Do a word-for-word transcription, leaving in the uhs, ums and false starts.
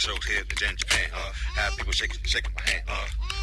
shows here in Japan. Uh, have people shaking, shaking my hand. Uh,